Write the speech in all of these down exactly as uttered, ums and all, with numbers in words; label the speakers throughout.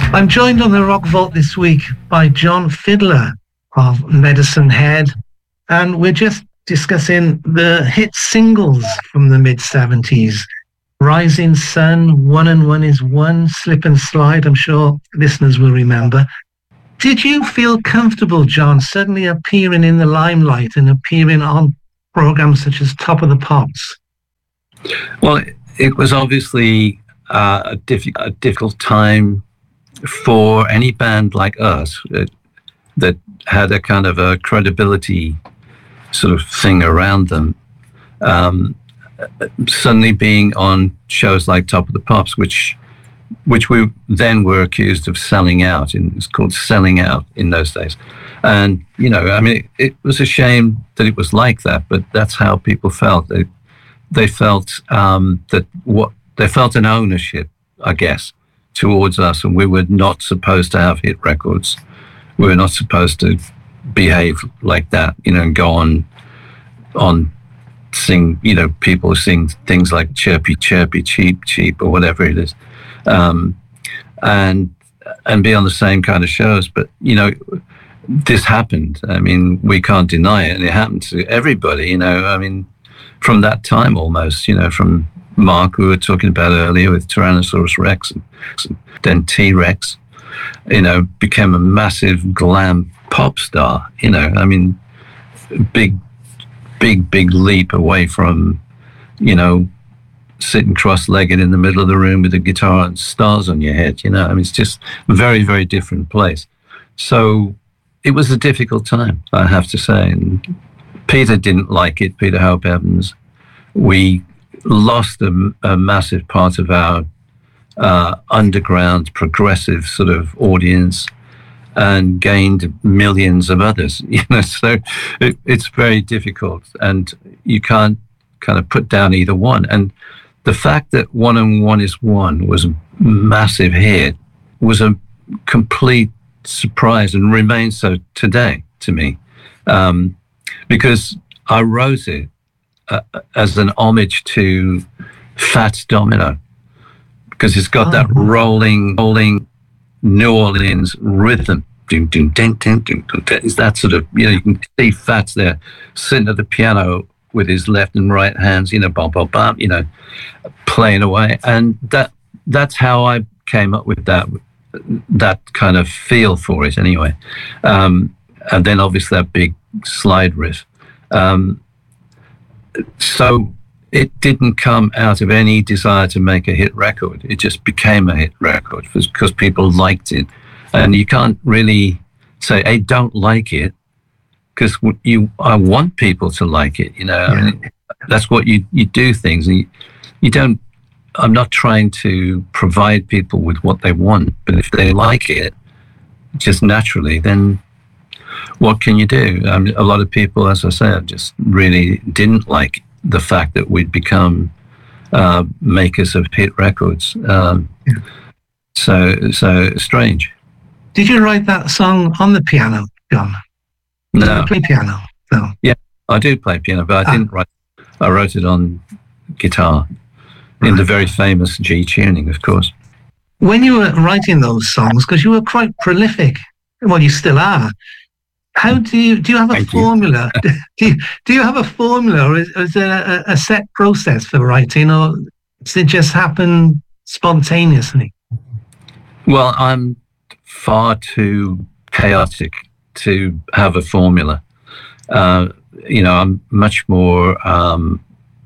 Speaker 1: I'm joined on the Rock Vault this week by John Fiddler of Medicine Head, and we're just discussing the hit singles from the mid-seventies. Rising Sun, One and One is One, Slip and Slide, I'm sure listeners will remember. Did you feel comfortable, John, suddenly appearing in the limelight and appearing on programs such as Top of the Pops?
Speaker 2: Well, it was obviously uh, a, diff- a difficult time for any band like us that, that had a kind of a credibility sort of thing around them. Um, suddenly being on shows like Top of the Pops, which which we then were accused of selling out. In, it's called selling out in those days. And, you know, I mean, it, it was a shame that it was like that, but that's how people felt. They, they felt um, that what they felt an ownership, I guess, towards us, and we were not supposed to have hit records. We were not supposed to behave like that, you know, and go on, on sing, you know, people sing things like chirpy, chirpy, cheap, cheap, or whatever it is, um, and and be on the same kind of shows. But, you know, this happened. I mean, we can't deny it, and it happened to everybody, you know, I mean, from that time almost, you know, from Mark, we were talking about earlier with Tyrannosaurus Rex, and then T-Rex, you know, became a massive glam pop star, you know, I mean, big, big, big leap away from, you know, sitting cross-legged in the middle of the room with a guitar and stars on your head, you know, I mean, it's just a very, very different place. So it was a difficult time, I have to say, and Peter didn't like it, Peter Hope Evans. We lost a, a massive part of our uh, underground progressive sort of audience and gained millions of others, you know, so it, it's very difficult, and you can't kind of put down either one. And the fact that One and One is One was a massive hit was a complete surprise, and remains so today to me, um, because I wrote it Uh, as an homage to Fats Domino, because it's got oh, that rolling, rolling New Orleans rhythm. Doom, doom, ding, ding, ding, ding. It's that sort of, you know, you can see Fats there sitting at the piano with his left and right hands, you know, bum, bum, bum, you know, playing away. And that that's how I came up with that, that kind of feel for it anyway. Um, and then obviously that big slide riff. Um, So it didn't come out of any desire to make a hit record. It just became a hit record because people liked it. And you can't really say, hey, don't like it, because you, I want people to like it. You know, yeah. I mean, that's what you, you do things. And you, you don't, I'm not trying to provide people with what they want, but if they like it just naturally, then what can you do? I mean, a lot of people, as I said, just really didn't like the fact that we'd become uh, makers of hit records. Um, yeah. So, so strange.
Speaker 1: Did you write that song on the piano, John?
Speaker 2: No.
Speaker 1: Did you play piano? No.
Speaker 2: Yeah, I do play piano, but I ah. didn't write. I wrote it on guitar right. in the very famous G tuning, of course.
Speaker 1: When you were writing those songs, because you were quite prolific, well, you still are. How do you do? You have a
Speaker 2: Thank
Speaker 1: formula? do you do you have a formula, or is, is there a, a set process for writing, or does it just happen spontaneously?
Speaker 2: Well, I'm far too chaotic to have a formula. Uh, you know, I'm much more um,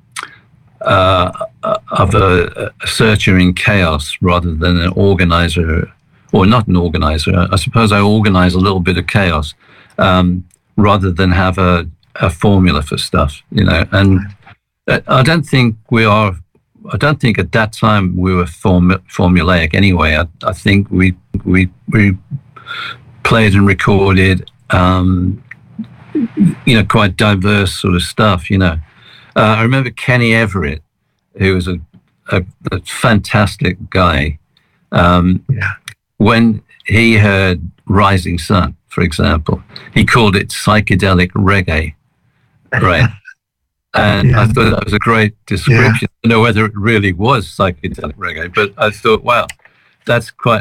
Speaker 2: uh, of a, a searcher in chaos rather than an organizer, or not an organizer. I suppose I organize a little bit of chaos. Um, rather than have a, a formula for stuff, you know. And I don't think we are, I don't think at that time we were form, formulaic anyway. I, I think we, we, we played and recorded, um, you know, quite diverse sort of stuff, you know. Uh, I remember Kenny Everett, who was a, a, a fantastic guy. Um, yeah. When he heard Rising Sun, for example, he called it psychedelic reggae, right? And yeah. I thought that was a great description. Yeah. I don't know whether it really was psychedelic reggae, but I thought, wow, that's quite an,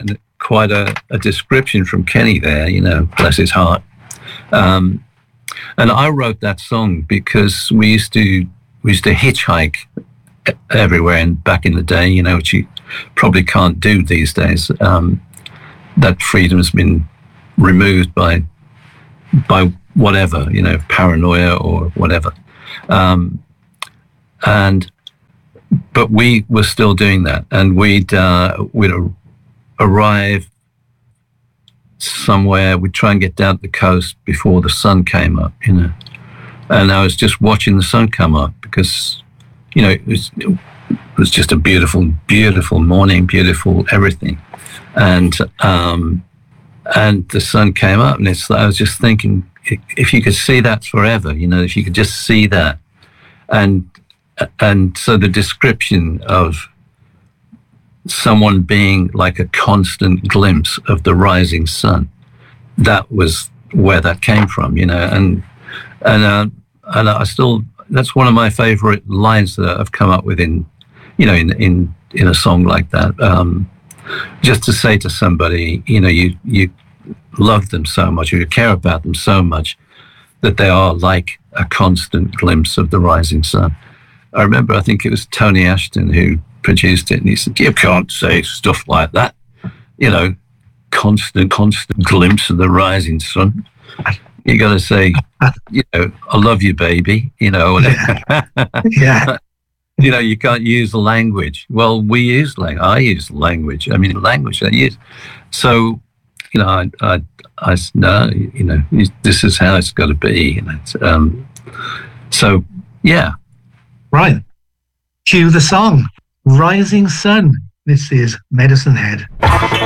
Speaker 2: quite a, a description from Kenny there, you know, bless his heart. Um, and I wrote that song because we used to we used to hitchhike everywhere, and back in the day, you know, which you probably can't do these days. Um, that freedom has been removed by by whatever, you know, paranoia or whatever. Um, and but we were still doing that, and we'd uh, we'd arrive somewhere. We'd try and get down to the coast before the sun came up, you know. And I was just watching the sun come up because, you know, it was it was just a beautiful, beautiful morning, beautiful everything, and um, and the sun came up, and it's. I was just thinking, if you could see that forever, you know, if you could just see that, and and so the description of someone being like a constant glimpse of the rising sun, that was where that came from, you know, and and uh, and I still, that's one of my favorite lines that I've come up with in, you know, in in in a song like that. Um, just to say to somebody, you know, you you love them so much, or you care about them so much, that they are like a constant glimpse of the rising sun. I remember, I think it was Tony Ashton who produced it, and he said, "You can't say stuff like that, you know, constant, constant glimpse of the rising sun. You got to say, you know, I love you, baby, you know."
Speaker 1: Yeah. Yeah.
Speaker 2: You know, you can't use the language. Well, we use language. I use language. I mean, language I use. So, you know, I, I, I no, you know, this is how it's got to be. And it's, um, so, yeah.
Speaker 1: Right. Cue the song. Rising Sun. This is Medicine Head.